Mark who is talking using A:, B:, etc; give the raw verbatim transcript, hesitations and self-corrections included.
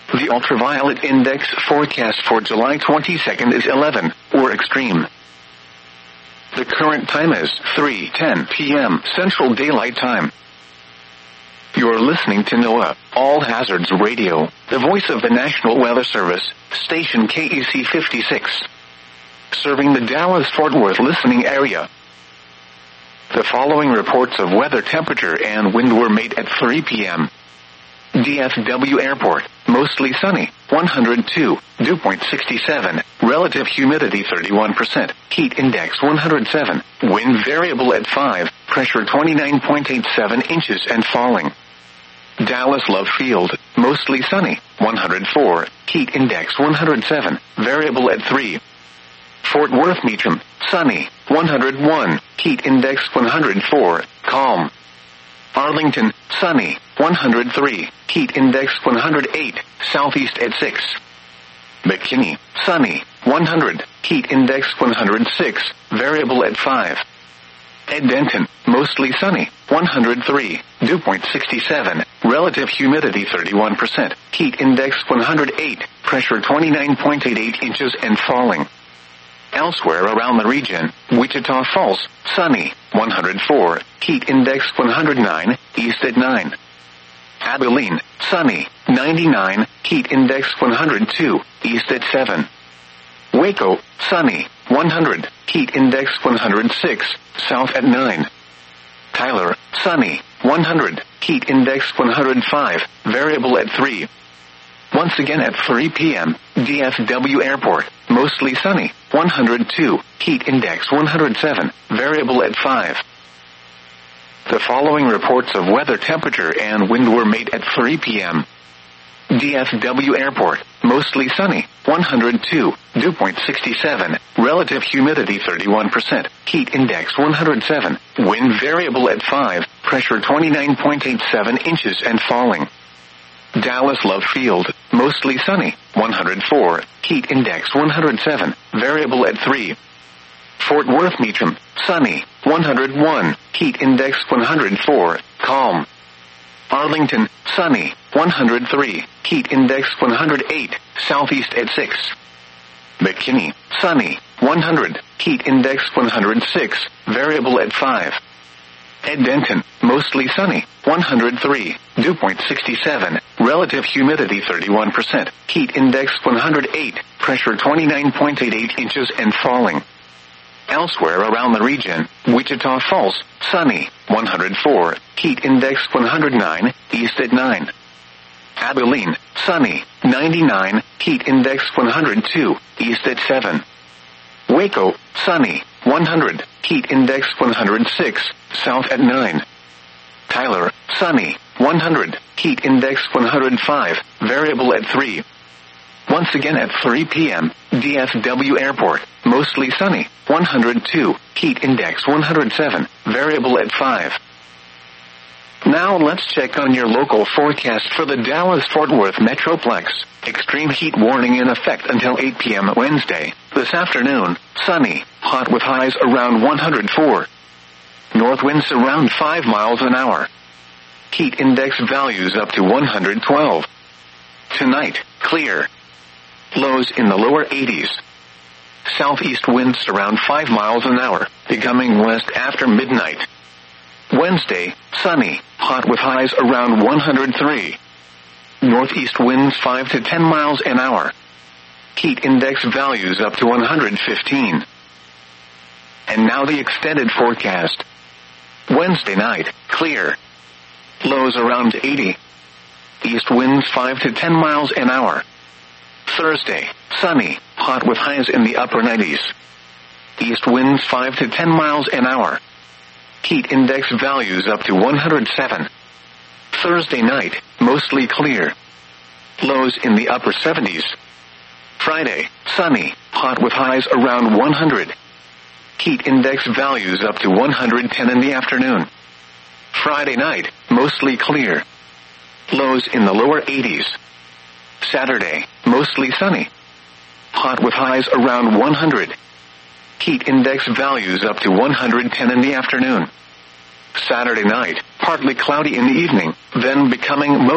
A: The ultraviolet index forecast for July twenty-second is eleven, or extreme. The current time is three ten p.m. Central Daylight Time. You're listening to NOAA, All Hazards Radio, the voice of the National Weather Service, station K E C fifty-six. Serving the Dallas-Fort Worth listening area. The following reports of weather temperature and wind were made at three p.m. D F W Airport, mostly sunny, one hundred two, dew point sixty-seven, relative humidity thirty-one percent, heat index one hundred seven, wind variable at five, pressure twenty-nine point eight seven inches and falling. Dallas Love Field, mostly sunny, one hundred four, heat index one hundred seven, variable at three. Fort Worth Meacham, sunny, one hundred one, heat index one hundred four, calm. Arlington, sunny, one hundred three, heat index one hundred eight, southeast at six. McKinney, sunny, one hundred, heat index one hundred six, variable at five. Ed Denton, mostly sunny, one hundred three, dew point sixty-seven, relative humidity thirty-one percent, heat index one hundred eight, pressure twenty-nine point eight eight inches and falling. Elsewhere around the region, Wichita Falls, sunny, one hundred four, heat index one hundred nine, east at nine. Abilene, sunny, ninety-nine, heat index one hundred two, east at seven. Waco, sunny, one hundred, heat index one hundred six, south at nine. Tyler, sunny, one hundred, heat index one hundred five, variable at three. Once again at three p.m., D F W Airport, mostly sunny, one hundred two, heat index one hundred seven, variable at five. The following reports of weather temperature and wind were made at three p.m. D F W Airport, mostly sunny, one hundred two, dew point sixty-seven, relative humidity thirty-one percent, heat index one hundred seven, wind variable at five, pressure twenty-nine point eight seven inches and falling. Dallas Love Field, mostly sunny, one hundred four, heat index one hundred seven, variable at three. Fort Worth Meacham, sunny, one hundred one, heat index one hundred four, calm. Arlington, sunny, one hundred three, heat index one hundred eight, southeast at six. McKinney, sunny, one hundred, heat index one hundred six, variable at five. Ed Denton, mostly sunny, one hundred three, dew point sixty-seven, relative humidity thirty-one percent, heat index one hundred eight, pressure twenty-nine point eight eight inches and falling. Elsewhere around the region, Wichita Falls, sunny, one hundred four, heat index one hundred nine, east at nine. Abilene, sunny, ninety-nine, heat index one hundred two, east at seven. Waco, sunny, one hundred, heat index one hundred six, south at nine. Tyler, sunny, one hundred, heat index one hundred five, variable at three. Once again at three p.m., D F W Airport, mostly sunny, one hundred two, heat index one hundred seven, variable at five. Now let's check on your local forecast for the Dallas-Fort Worth Metroplex. Extreme heat warning in effect until eight p.m. Wednesday. This afternoon, sunny, hot with highs around one hundred four. North winds around five miles an hour. Heat index values up to one hundred twelve. Tonight, clear. Lows in the lower eighties. Southeast winds around five miles an hour, becoming west after midnight. Wednesday, sunny, hot with highs around one hundred three. Northeast winds five to ten miles an hour. Heat index values up to one hundred fifteen. And now the extended forecast. Wednesday night, clear. Lows around eighty. East winds five to ten miles an hour. Thursday, sunny, hot with highs in the upper nineties. East winds five to ten miles an hour. Heat index values up to one hundred seven. Thursday night, mostly clear. Lows in the upper seventies. Friday, sunny, hot with highs around one hundred. Heat index values up to one hundred ten in the afternoon. Friday night, mostly clear. Lows in the lower eighties. Saturday, mostly sunny. Hot with highs around one hundred. Heat index values up to one hundred ten in the afternoon. Saturday night, partly cloudy in the evening, then becoming mostly